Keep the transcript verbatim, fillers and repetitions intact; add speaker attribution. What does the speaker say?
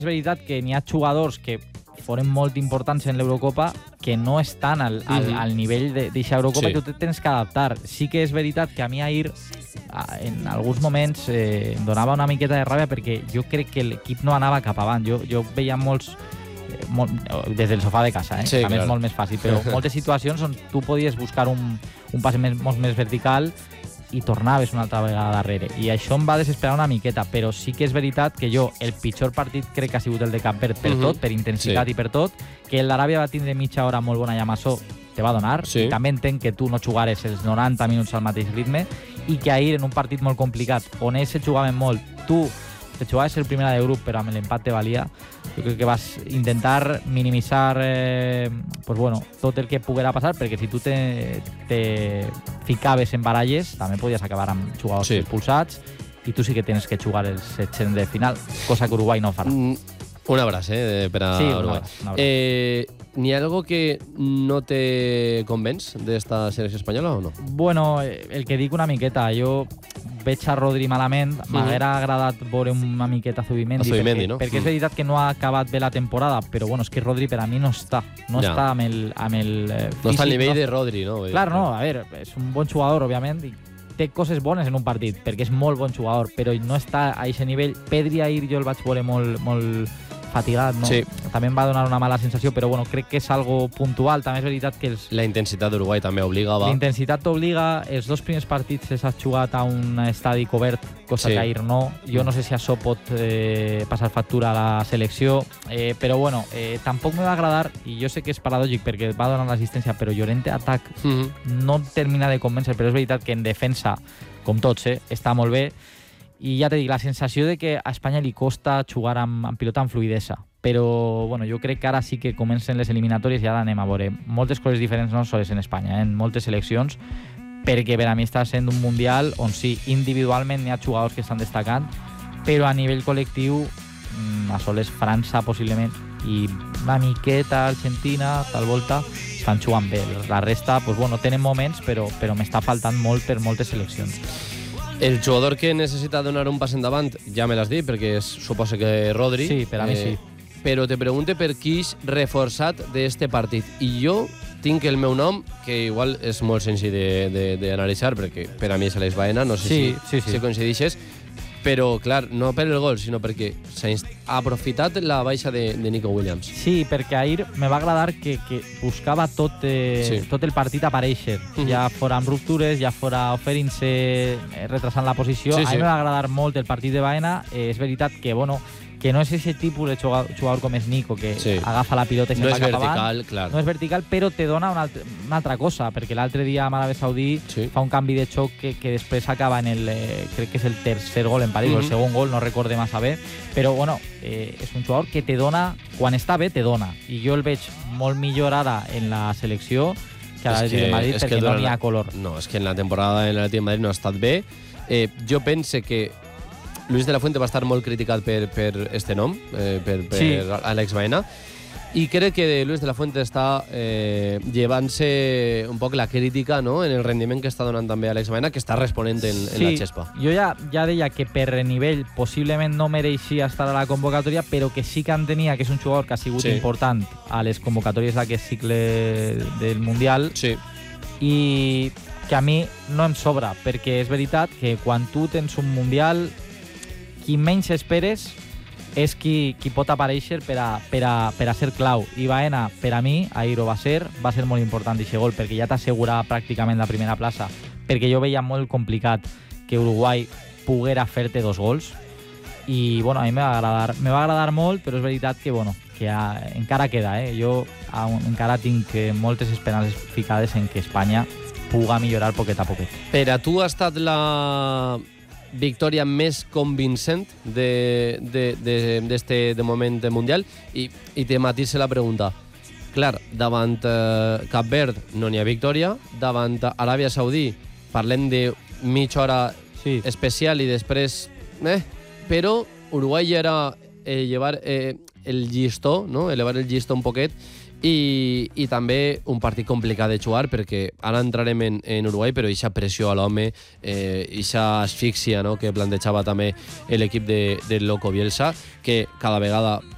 Speaker 1: És veritat que n'hi ha jugadors que foren molt importants en l'Eurocopa que no estan al, al,
Speaker 2: Mhm.
Speaker 1: al nivell d'aquesta Eurocopa
Speaker 2: Sí.
Speaker 1: i tu te tens que adaptar. Sí que és veritat que a mi ahir en alguns moments eh, em donava una miqueta de ràbia perquè jo crec que l'equip no anava cap avant. Jo, jo veia molts eh, molt, des del sofà de casa, eh?
Speaker 2: Sí,
Speaker 1: també
Speaker 2: clar.
Speaker 1: és molt més fàcil, però moltes situacions on tu podies buscar un, un pas més, molt més vertical i tornaves una altra vegada darrere. I això em va desesperar una miqueta, però sí que és veritat que jo, el pitjor partit crec que ha sigut el de Cap Verd per
Speaker 2: Mhm.
Speaker 1: tot, per intensitat
Speaker 2: Sí.
Speaker 1: i per tot, que l'Aràbia va tindre mitja hora molt bona i Amassó te va donar,
Speaker 2: Sí.
Speaker 1: i també entenc que tu no jugares els noranta minuts al mateix ritme, i que ahir en un partit molt complicat, on ells se jugaven molt, tu te jugaves el primer de grup, però amb l'empat te valia, jo crec que vas intentar minimitzar eh, pues bueno, tot el que poguera passar, perquè si tu te, te ficaves en baralles, també podies acabar amb jugadors
Speaker 2: Sí.
Speaker 1: expulsats, i tu sí que tens que jugar els setcents de final, cosa que Uruguai no farà.
Speaker 2: Mm, un abraç, eh, per a
Speaker 1: Sí, un
Speaker 2: Uruguai.
Speaker 1: abraç, un abraç.
Speaker 2: Eh, N'hi ha algo que no te convenç d'esta selecció espanyola o no?
Speaker 1: Bueno, eh, el que dic una miqueta, jo veig a Rodri malament, m'haguera agradat veure una miqueta a Zubimendi,
Speaker 2: A Zubimendi,
Speaker 1: perquè,
Speaker 2: no?
Speaker 1: perquè és
Speaker 2: Mm.
Speaker 1: veritat que no ha acabat bé la temporada, però bueno, és que Rodri per a mi no està, no
Speaker 2: Ja.
Speaker 1: està amb el, amb el eh, físic.
Speaker 2: No està al nivell
Speaker 1: no
Speaker 2: de Rodri, no?
Speaker 1: Clar, no, a veure, és un bon jugador, òbviament, i té coses bones en un partit, perquè és molt bon jugador, però no està a aquest nivell. Pedri ahir jo el vaig veure molt, molt fatigat, no?
Speaker 2: Sí.
Speaker 1: També em va donar una mala sensació, però bueno, crec que és algo puntual. També és veritat que els,
Speaker 2: La intensitat d'Uruguai també obligava.
Speaker 1: la intensitat t'obliga. Els dos primers partits els has jugat a un estadi cobert, cosa
Speaker 2: Sí.
Speaker 1: que ahir no. Jo no sé si això pot eh, passar factura a la selecció, eh, però bueno, eh, tampoc me va agradar, i jo sé que és paradògic perquè va donar l'assistència, però Llorente atac
Speaker 2: Mhm.
Speaker 1: no em termina de convèncer, però és veritat que en defensa, com tots, eh, està molt bé. I ja t'he dit, la sensació de que a Espanya li costa jugar amb, amb pilota amb fluidesa. Però bueno, jo crec que ara sí que comencen les eliminatòries i ara anem a veure moltes coses diferents, no sols en Espanya, eh, en moltes seleccions, perquè per a mi està sent un mundial on sí, individualment hi ha jugadors que estan destacant, però a nivell col·lectiu, mmm, a soles França possiblement, i una miqueta Argentina, tal volta, estan jugant bé. La resta, pues bueno, tenen moments, però, però m'està faltant molt per moltes seleccions.
Speaker 2: El jugador que necessita donar un pas endavant, ja me l'has dit, perquè és, suposa que Rodri.
Speaker 1: Sí, per a mi sí.
Speaker 2: Però te pregunte per qui és reforçat d'este partit. I jo tinc el meu nom, que igual és molt senzill d'analitzar, perquè per a mi és Alex Baena, no sé
Speaker 1: Sí,
Speaker 2: si,
Speaker 1: sí, sí.
Speaker 2: si coincideixes, però, clar, no per el gol, sinó perquè s'ha inst- ha aprofitat la baixa de, de Nico Williams.
Speaker 1: Sí, perquè ahir me va agradar que, que buscava tot, eh,
Speaker 2: Sí.
Speaker 1: tot el partit aparèixer,
Speaker 2: Mhm.
Speaker 1: ja fora amb ruptures, ja fora oferint-se, eh, retrasant la posició.
Speaker 2: Sí,
Speaker 1: A
Speaker 2: sí.
Speaker 1: mi me va agradar molt el partit de Baena. Eh, és veritat que, bueno, que no és aquest tipus de jugador, jugador com és Nico, que
Speaker 2: Sí.
Speaker 1: agafa la pilota i se'n
Speaker 2: No
Speaker 1: va
Speaker 2: és
Speaker 1: cap
Speaker 2: vertical,
Speaker 1: avant.
Speaker 2: clar.
Speaker 1: No és vertical, però te dona una, altra, una altra cosa, perquè l'altre dia amb Aràbia Saudí
Speaker 2: Sí.
Speaker 1: fa un canvi de xoc que, que després acaba en el, eh, crec que és el tercer gol en París, o el
Speaker 2: Mhm.
Speaker 1: segon gol, no recorde massa bé, però bueno, eh, és un jugador que te dona, quan està bé, te dona, i jo el veig molt millor ara en la selecció que a
Speaker 2: És
Speaker 1: l'Atlètic de Madrid,
Speaker 2: és
Speaker 1: perquè no
Speaker 2: durant
Speaker 1: n'hi
Speaker 2: la-
Speaker 1: ha color.
Speaker 2: No, és que en la temporada en l'Atlètic de Madrid no ha estat bé. Eh, jo pense que Luis de la Fuente va estar molt criticat per, per este nom, eh, per, per
Speaker 1: Sí.
Speaker 2: Alex Baena, i crec que Luis de la Fuente està eh, llevant-se un poc la crítica, no?, en el rendiment que està donant també Alex Baena, que està responent en, en la xespa.
Speaker 1: Jo ja, ja deia que per nivell possiblement no mereixia estar a la convocatòria, però que sí que entenia que és un jugador que ha sigut
Speaker 2: Sí.
Speaker 1: important a les convocatòries d'aquest cicle del Mundial,
Speaker 2: Sí,
Speaker 1: i que a mi no em sobra, perquè és veritat que quan tu tens un Mundial, qui menys esperes és qui, qui pot aparèixer per a, per, a, per a ser clau. I Baena, per a mi, ahir ho va ser, va ser molt important aquest gol, perquè ja t'assegura pràcticament la primera plaça, perquè jo veia molt complicat que Uruguai poguera fer-te dos gols, i bueno, a mi me va agradar, me va agradar molt, però és veritat que, bueno, que a, encara queda, eh? Jo a, encara tinc eh, moltes esperances ficades en que Espanya puga millorar poquet a poquet.
Speaker 2: per a tu ha estat la victòria més convincent d'este de, de, de, de moment mundial, i, i te matisse la pregunta. Clar, davant eh, Cap Verd no n'hi ha victòria, davant Aràbia Saudí parlem de mitja hora
Speaker 1: Sí.
Speaker 2: especial i després... Eh, però Uruguai ja era eh, llevar eh, el llistó, no?, elevar el llistó un poquet, i, i també un partit complicat de jugar, perquè ara entrarem en, en Uruguai, però eixa pressió a l'home, eh, eixa asfíxia, no?, que plantejava també l'equip de, de Loco Bielsa, que cada vegada